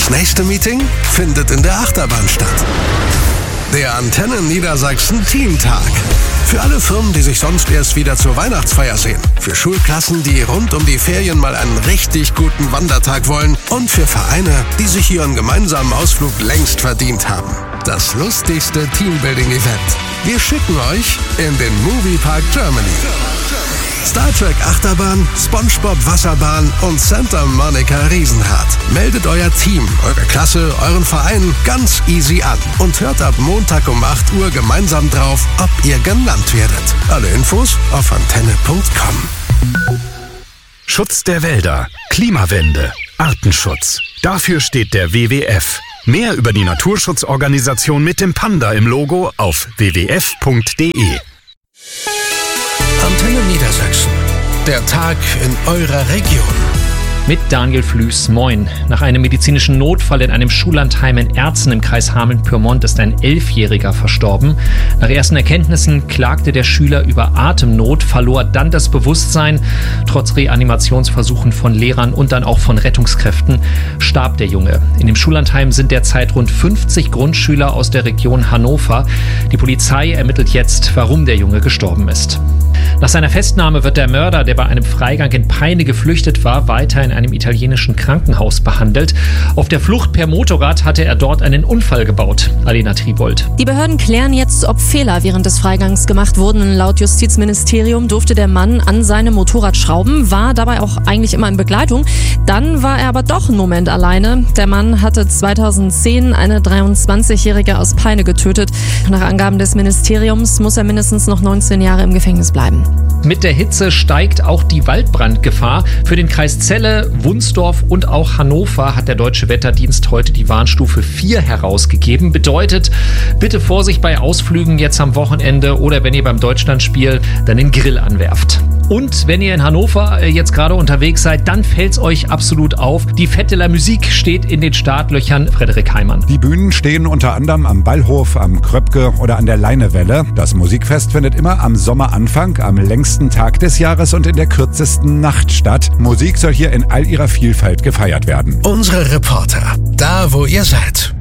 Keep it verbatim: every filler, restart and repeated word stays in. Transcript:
Das nächste Meeting findet in der Achterbahn statt. Der Antenne Niedersachsen Teamtag. Für alle Firmen, die sich sonst erst wieder zur Weihnachtsfeier sehen. Für Schulklassen, die rund um die Ferien mal einen richtig guten Wandertag wollen. Und für Vereine, die sich ihren gemeinsamen Ausflug längst verdient haben. Das lustigste Teambuilding-Event. Wir schicken euch in den Moviepark Germany. Star Trek Achterbahn, SpongeBob Wasserbahn und Santa Monica Riesenrad. Meldet euer Team, eure Klasse, euren Verein ganz easy an und hört ab Montag um acht Uhr gemeinsam drauf, ob ihr genannt werdet. Alle Infos auf antenne punkt com. Schutz der Wälder, Klimawende, Artenschutz. Dafür steht der W W F. Mehr über die Naturschutzorganisation mit dem Panda im Logo auf w w f punkt d e. Antenne Niedersachsen. Der Tag in eurer Region. Mit Daniel Flüß, moin. Nach einem medizinischen Notfall in einem Schullandheim in Erzen im Kreis Hameln-Pyrmont ist ein Elfjähriger verstorben. Nach ersten Erkenntnissen klagte der Schüler über Atemnot, verlor dann das Bewusstsein. Trotz Reanimationsversuchen von Lehrern und dann auch von Rettungskräften starb der Junge. In dem Schullandheim sind derzeit rund fünfzig Grundschüler aus der Region Hannover. Die Polizei ermittelt jetzt, warum der Junge gestorben ist. Nach seiner Festnahme wird der Mörder, der bei einem Freigang in Peine geflüchtet war, weiter in einem italienischen Krankenhaus behandelt. Auf der Flucht per Motorrad hatte er dort einen Unfall gebaut. Alena Tribold. Die Behörden klären jetzt, ob Fehler während des Freigangs gemacht wurden. Laut Justizministerium durfte der Mann an seinem Motorrad schrauben, war dabei auch eigentlich immer in Begleitung. Dann war er aber doch einen Moment alleine. Der Mann hatte zweitausendzehn eine dreiundzwanzigjährige aus Peine getötet. Nach Angaben des Ministeriums muss er mindestens noch neunzehn Jahre im Gefängnis bleiben. Mit der Hitze steigt auch die Waldbrandgefahr. Für den Kreis Celle, Wunsdorf und auch Hannover hat der Deutsche Wetterdienst heute die Warnstufe vier herausgegeben. Bedeutet, bitte Vorsicht bei Ausflügen jetzt am Wochenende oder wenn ihr beim Deutschlandspiel dann den Grill anwerft. Und wenn ihr in Hannover jetzt gerade unterwegs seid, dann fällt's euch absolut auf. Die Fête de la Musique steht in den Startlöchern. Frederik Heimann. Die Bühnen stehen unter anderem am Ballhof, am Kröpke oder an der Leinewelle. Das Musikfest findet immer am Sommeranfang, am längsten Tag des Jahres und in der kürzesten Nacht statt. Musik soll hier in all ihrer Vielfalt gefeiert werden. Unsere Reporter, da wo ihr seid.